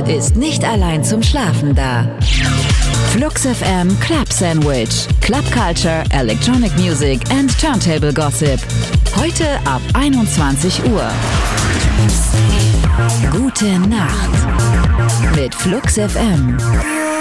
ist nicht allein zum Schlafen da. Flux FM Club Sandwich. Club Culture, Electronic Music and Turntable Gossip. Heute ab 21 Uhr. Gute Nacht mit Flux FM.